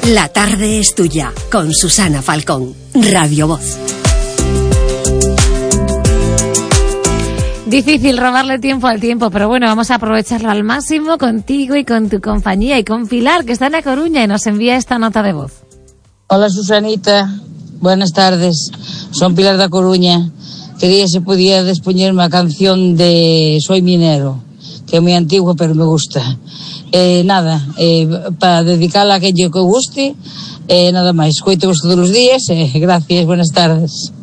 La tarde es tuya, con Susana Falcón, Radio Voz. Difícil robarle tiempo al tiempo, pero bueno, vamos a aprovecharlo al máximo contigo y con tu compañía y con Pilar, que está en A Coruña y nos envía esta nota de voz. Hola Susanita, buenas tardes, son Pilar da Coruña. Quería si podía despoñerme a canción de Soy Minero, que é moi antigua pero me gusta. Para dedicarla a aquello que guste, nada máis. Coito vos todos os días, gracias, buenas tardes.